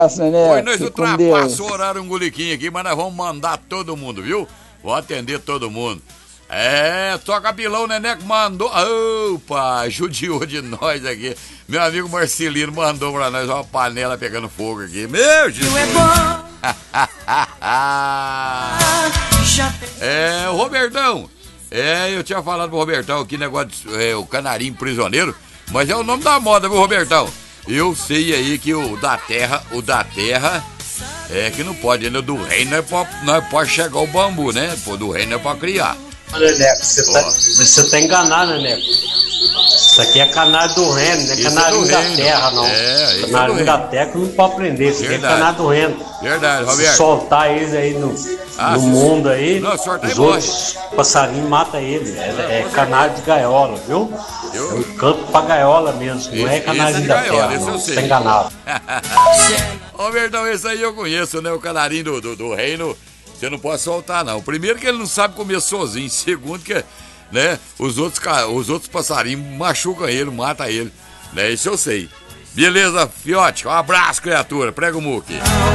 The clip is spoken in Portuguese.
Neneco. Hoje nós ultrapassamos o horário um guliquinho aqui, mas nós vamos mandar todo mundo, viu? Vou atender todo mundo. Toca pilão, Neneco mandou. Opa, judiou de nós aqui. Meu amigo Marcelino mandou pra nós uma panela pegando fogo aqui. Meu Jesus! O Robertão. Eu tinha falado pro Robertão aqui, negócio de, o canarinho prisioneiro, mas é o nome da moda, viu, Robertão? Eu sei aí que o da terra que não pode, né? Do reino nós pode chegar o bambu, né? Pô, do reino é pra criar. Neneco, você tá enganado, Neneco. Isso aqui é canário do reino, não é canário da terra, não. Canário da terra que não pode prender, isso aqui é canário do reino. Verdade, Roberto. Se soltar eles aí no mundo aí, não, os outros passarinhos matam ele. É canário de gaiola, viu? É um campo pra gaiola mesmo, não é canário da terra, não. Você tá enganado. Robertão, esse aí eu conheço, né? O canarinho do reino. Você não pode soltar, não. Primeiro que ele não sabe comer sozinho. Segundo que, né, os outros passarinhos machucam ele, matam ele. Né? Isso eu sei. Beleza, fiote? Um abraço, criatura. Prega o muque.